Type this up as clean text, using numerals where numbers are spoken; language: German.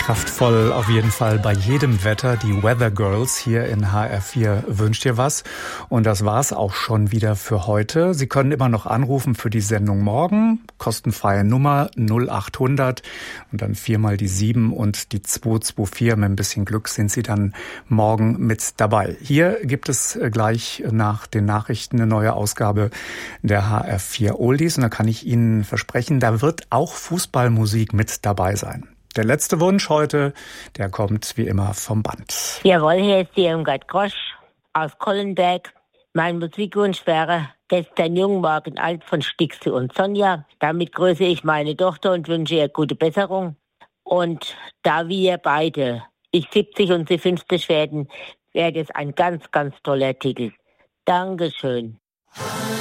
Kraftvoll auf jeden Fall bei jedem Wetter. Die Weather Girls hier in HR4 wünscht dir was. Und das war's auch schon wieder für heute. Sie können immer noch anrufen für die Sendung morgen. Kostenfreie Nummer 0800 und dann 4 mal die 7 und die 224. Mit ein bisschen Glück sind Sie dann morgen mit dabei. Hier gibt es gleich nach den Nachrichten eine neue Ausgabe der HR4 Oldies. Und da kann ich Ihnen versprechen, da wird auch Fußballmusik mit dabei sein. Der letzte Wunsch heute, der kommt wie immer vom Band. Jawohl, hier ist die Irmgard Grosch aus Kollenberg. Mein Musikwunsch wäre Gestern jung, morgen alt von Stixi und Sonja. Damit grüße ich meine Tochter und wünsche ihr gute Besserung. Und da wir beide, ich 70 und sie 50 werden, wäre es ein ganz, ganz toller Titel. Dankeschön.